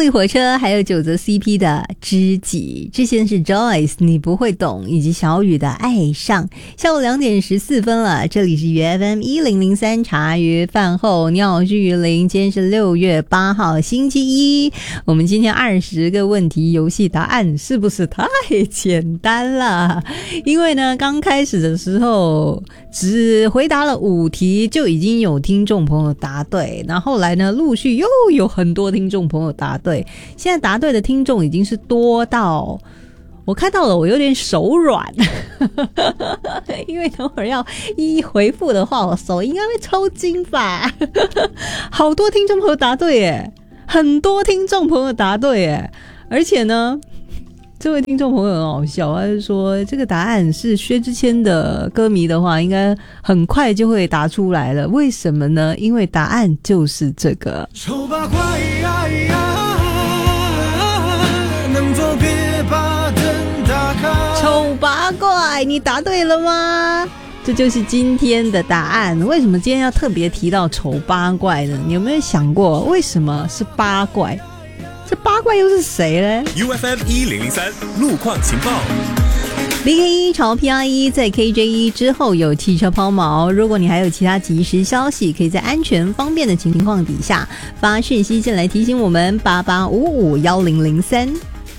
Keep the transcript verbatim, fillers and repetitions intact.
力火车还有九泽 C P 的知己，之前是 Joyce 你不会懂，以及小雨的爱上。下午两点十四分了，这里是约 F M 一零零三茶余饭后，你好，我是于林，今天是六月八号星期一。我们今天二十个问题游戏答案是不是太简单了？因为呢刚开始的时候只回答了五题就已经有听众朋友答对，然后后来呢陆续又有很多听众朋友答对，现在答对的听众已经是多到我看到了我有点手软因为等会儿要一一回复的话我手应该会抽筋吧好多听众朋友答对耶，很多听众朋友答对耶，而且呢这位听众朋友很好笑，他就说这个答案是薛之谦的歌迷的话应该很快就会答出来了，为什么呢？因为答案就是这个丑八怪呀呀，能否别把灯打开。 丑八怪，你答对了吗？这就是今天的答案。为什么今天要特别提到丑八怪呢？你有没有想过为什么是八怪？这八怪又是谁呢？ U F M 一零零三路况情报。 B K 一朝 P R 一 在 K J 一 之后有汽车抛锚，如果你还有其他即时消息，可以在安全方便的情况底下发讯息进来提醒我们八八五五一零零三。